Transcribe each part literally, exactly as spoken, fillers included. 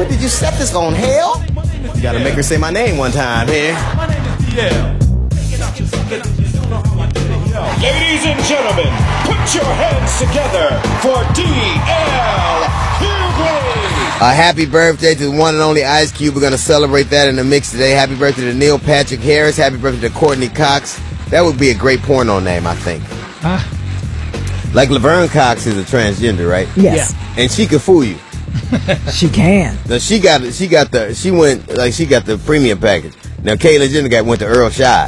What did you set this on, hell? You gotta make her say my name one time here. Yeah. Ladies and gentlemen, put your hands together for D L Hughley. Uh, happy birthday to the one and only Ice Cube. We're going to celebrate that in the mix today. Happy birthday to Neil Patrick Harris. Happy birthday to Courtney Cox. That would be a great porno name, I think. Huh? Like Laverne Cox is a transgender, right? Yes. And she could fool you. She can. Now she got she got the she went like she got the premium package. Now Caitlyn Jenner got went to Earl Shide.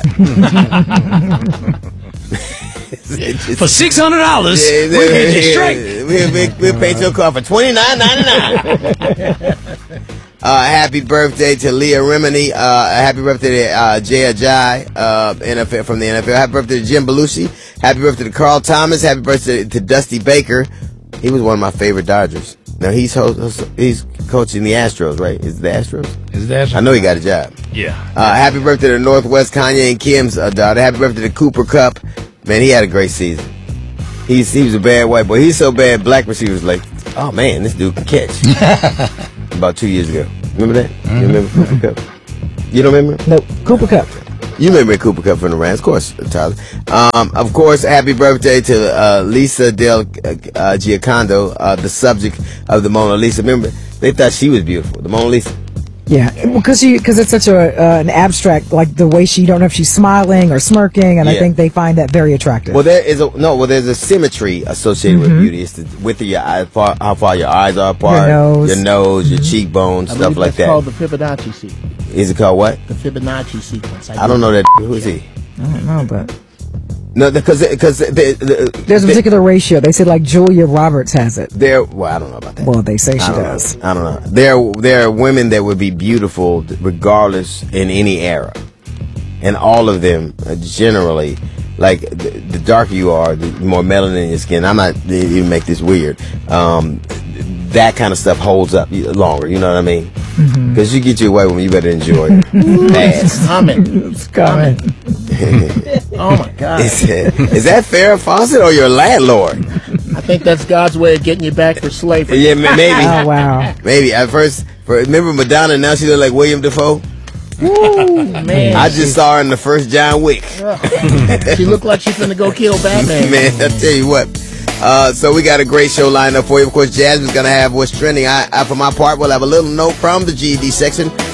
For six hundred dollars, yeah, we get you straight. We'll, we'll, we'll paint your car for twenty nine ninety nine. Uh, happy birthday to Leah Remini. Uh, happy birthday to uh, Jay Ajayi, uh, N F L from the N F L. Happy birthday to Jim Belushi. Happy birthday to Carl Thomas. Happy birthday to Dusty Baker. He was one of my favorite Dodgers. Now he's host, he's coaching the Astros, right? Is it the Astros? Is that? I know he got a job. Yeah. Uh, happy birthday to Northwest Kanye and Kim's uh, daughter. Happy birthday to Cooper Kupp. Man, he had a great season. He's he was a bad white boy. He's so bad. Black receivers like, oh man, this dude can catch. About two years ago. Remember that? Mm-hmm. You remember Cooper Kupp? You don't remember? Nope. Cooper Kupp. You remember Cooper Kupp from the Rams, of course, Tyler. Um, of course, happy birthday to uh, Lisa Del uh, Giocondo, uh, the subject of the Mona Lisa. Remember, they thought she was beautiful, the Mona Lisa. Yeah, because she because it's such a uh, an abstract, like the way she, you don't know if she's smiling or smirking, and Yeah. I think they find that very attractive. Well, there is a no. Well, there's a symmetry associated Mm-hmm. with beauty. It's the width of your eyes, far, how far your eyes are apart, Your nose. your, nose, your cheekbones, I stuff believe like that's that. called the Fibonacci sequence. Is it called what? The Fibonacci sequence. I don't know that. Who is he? I don't know, but No, because because the, the, there's a the, particular ratio. They said like Julia Roberts has it. there. Well, I don't know about that. Well, they say she I don't does. know. I don't know. There, there are women that would be beautiful regardless in any era, and all of them uh, generally, like the, the darker you are, the more melanin in your skin. I'm not even make this weird. Um, that kind of stuff holds up longer. You know what I mean? Because you get your white woman, you better enjoy it. Fast. Comment. It's coming. Oh my God. Is, is that Farrah Fawcett or your landlord? I think that's God's way of getting you back for slavery. Yeah, ma- maybe. Oh wow. Maybe at first. For, remember Madonna? Now she look like William Dafoe. Ooh, man. I just saw her in the first John Wick. She looked like she's gonna go kill Batman. Man, I tell you what. Uh, so we got a great show lined up for you. Of course, Jasmine's gonna have what's trending. I, I, for my part, will have a little note from the G E D section.